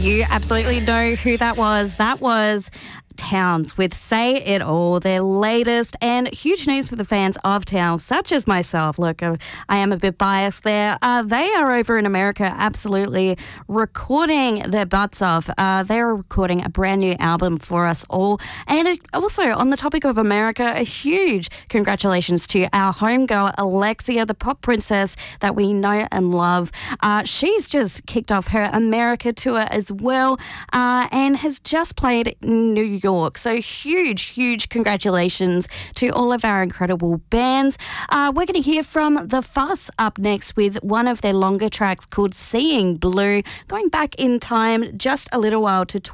You absolutely know who that was. That was Towns with Say It All, their latest, and huge news for the fans of Towns, such as myself. Look, I am a bit biased there. They are over in America, absolutely recording their butts off. They are recording a brand new album for us all. And also, on the topic of America, a huge congratulations to our homegirl, Alexia, the pop princess that we know and love. She's just kicked off her America tour as well, and has just played in New York. So huge congratulations to all of our incredible bands. We're going to hear from The Fuss up next with one of their longer tracks called Seeing Blue, going back in time just a little while to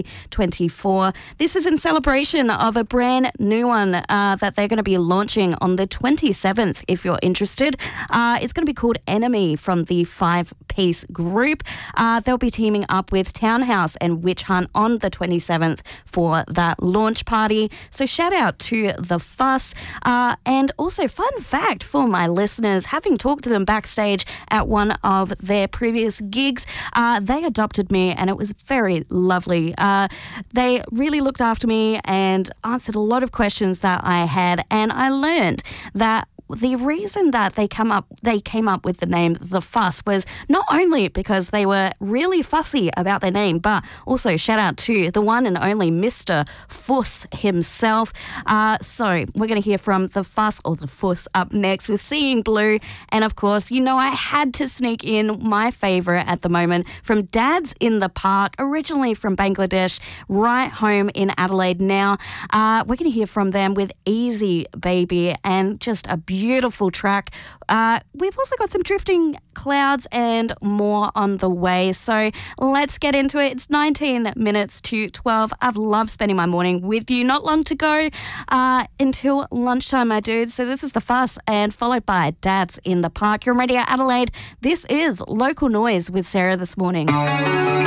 2024. This is in celebration of a brand new one that they're going to be launching on the 27th, if you're interested. It's going to be called Enemy from the 5-piece group. They'll be teaming up with Townhouse and Witch Hunt on the 27th for that launch party. So shout out to The Fuss. And also, fun fact for my listeners, having talked to them backstage at one of their previous gigs, they adopted me and it was very lovely. They really looked after me and answered a lot of questions that I had, and I learned that the reason that they came up with the name The Fuss was not only because they were really fussy about their name, but also shout out to the one and only Mr. Fuss himself. So we're going to hear from The Fuss, or The Fuss, up next with Seeing Blue. And of course, you know, I had to sneak in my favourite at the moment from Dads in the Park, originally from Bangladesh, right home in Adelaide now. We're going to hear from them with Easy Baby, and just a beautiful track. We've also got some Drifting Clouds and more on the way. So let's get into it. It's 19 minutes to 12. I've loved spending my morning with you. Not long to go until lunchtime, my dudes. So this is The Fuss, and followed by Dads in the Park. You're on Radio Adelaide. This is Local Noise with Sarah this morning.